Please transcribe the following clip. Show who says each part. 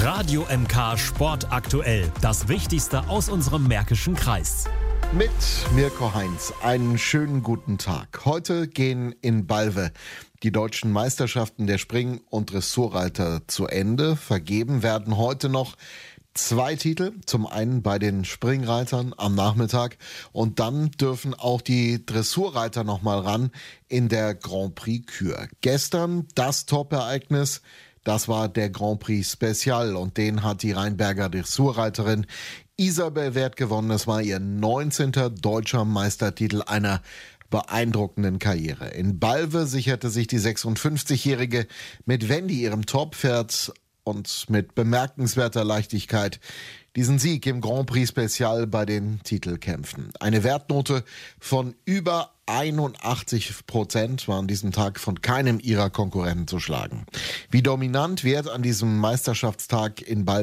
Speaker 1: Radio MK Sport aktuell. Das Wichtigste aus unserem Märkischen Kreis.
Speaker 2: Mit Mirko Heinz, einen schönen guten Tag. Heute gehen in Balve die deutschen Meisterschaften der Spring- und Dressurreiter zu Ende. Vergeben werden heute noch 2 Titel, zum einen bei den Springreitern am Nachmittag und dann dürfen auch die Dressurreiter nochmal ran in der Grand Prix Kür. Gestern das Top-Ereignis, das war der Grand Prix Special und den hat die Rheinberger Dressurreiterin Isabel Werth gewonnen. Das war ihr 19. deutscher Meistertitel einer beeindruckenden Karriere. In Balve sicherte sich die 56-Jährige mit Wendy, ihrem Top-Pferd, und mit bemerkenswerter Leichtigkeit diesen Sieg im Grand Prix Special bei den Titelkämpfen. Eine Wertnote von über 81% war an diesem Tag von keinem ihrer Konkurrenten zu schlagen. Wie dominant Werth an diesem Meisterschaftstag in Balve